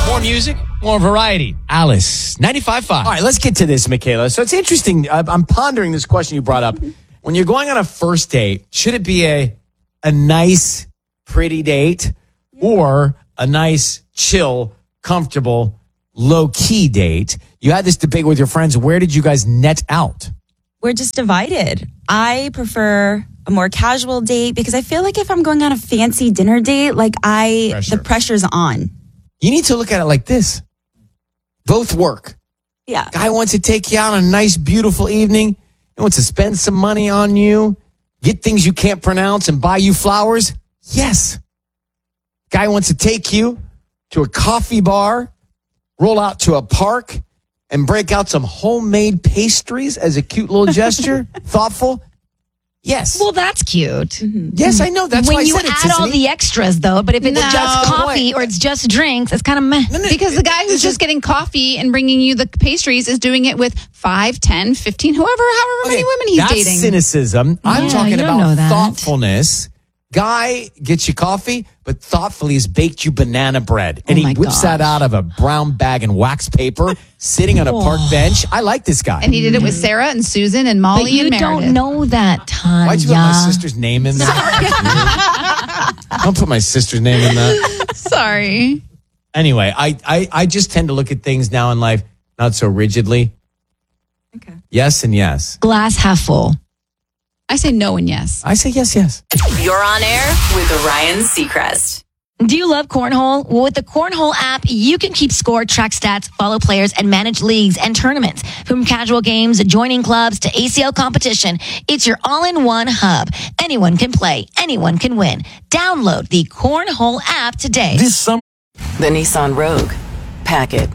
More music, more variety. Alice, 95.5. All right, let's get to this, Michaela. So it's interesting. I'm pondering this question you brought up. When you're going on a first date, should it be a nice, pretty date or a nice, chill, comfortable, low-key date? You had this debate with your friends. Where did you guys net out? We're just divided. I prefer a more casual date because I feel like if I'm going on a fancy dinner date, the pressure's on. You need to look at it like this. Both work. Yeah. Guy wants to take you out on a nice, beautiful evening. He wants to spend some money on you, get things you can't pronounce, and buy you flowers. Yes. Guy wants to take you to a coffee bar, roll out to a park, and break out some homemade pastries as a cute little gesture. Thoughtful. Yes. Well, that's cute. Mm-hmm. Yes, I know. That's when why I you said it, add all the extras, though. But if it's just coffee or it's just drinks, it's kind of meh. Because the guy who's just getting coffee and bringing you the pastries is doing it with 5, 10, 15, however many women he's dating. That's cynicism. I'm talking you don't know about that. thoughtfulness. Guy gets you coffee, but thoughtfully has baked you banana bread. And he whips that out of a brown bag and wax paper, sitting on a park bench. I like this guy. And he did it with Sarah and Susan and Molly But you and Meredith. don't know that, Tanya. Why'd you put my sister's name in there? Don't put my sister's name in that. Sorry. Anyway, I just tend to look at things now in life not so rigidly. Okay. Yes and yes. Glass half full. I say no and yes. I say yes, yes. You're on air with Ryan Seacrest. Do you love Cornhole? Well, with the Cornhole app, you can keep score, track stats, follow players, and manage leagues and tournaments. From casual games, joining clubs, to ACL competition, it's your all-in-one hub. Anyone can play. Anyone can win. Download the Cornhole app today. This summer. The Nissan Rogue. Pack it.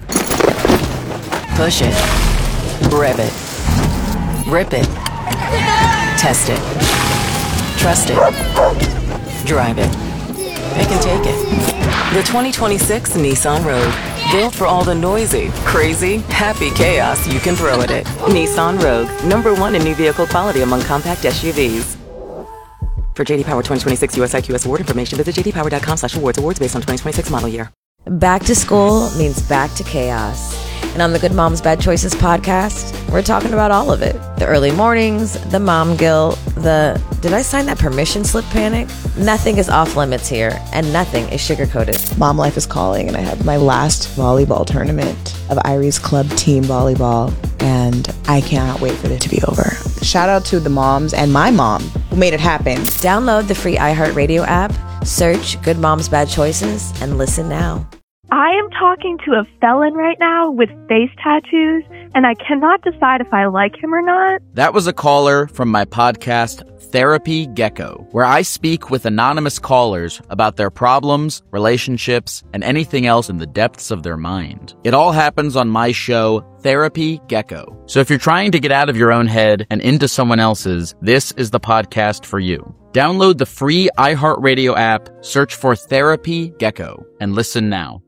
Push it. Rev it. Rip it. Test it. Trust it. Drive it. Pick and take it. The 2026 Nissan Rogue. Built for all the noisy, crazy, happy chaos you can throw at it. Nissan Rogue. #1 in new vehicle quality among compact SUVs. For JD Power 2026 US IQS award information, visit jdpower.com/awards. Awards based on 2026 model year. Back to school means back to chaos. And on the Good Moms Bad Choices podcast, we're talking about all of it. The early mornings, the mom guilt, the did I sign that permission slip panic? Nothing is off limits here, and nothing is sugar-coated. Mom life is calling, and I have my last volleyball tournament of Irie's Club Team Volleyball, and I cannot wait for it to be over. Shout out to the moms and my mom who made it happen. Download the free iHeartRadio app, search Good Moms Bad Choices, and listen now. I am talking to a felon right now with face tattoos, and I cannot decide if I like him or not. That was a caller from my podcast, Therapy Gecko, where I speak with anonymous callers about their problems, relationships, and anything else in the depths of their mind. It all happens on my show, Therapy Gecko. So if you're trying to get out of your own head and into someone else's, this is the podcast for you. Download the free iHeartRadio app, search for Therapy Gecko, and listen now.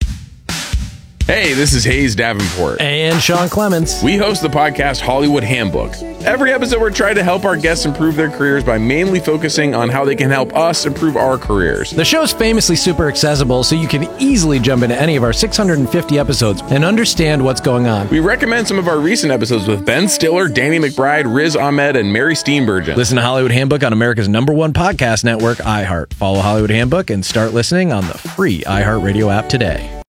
Hey, this is Hayes Davenport. And Sean Clements. We host the podcast Hollywood Handbook. Every episode, we're trying to help our guests improve their careers by mainly focusing on how they can help us improve our careers. The show's famously super accessible, so you can easily jump into any of our 650 episodes and understand what's going on. We recommend some of our recent episodes with Ben Stiller, Danny McBride, Riz Ahmed, and Mary Steenburgen. Listen to Hollywood Handbook on America's #1 podcast network, iHeart. Follow Hollywood Handbook and start listening on the free iHeartRadio app today.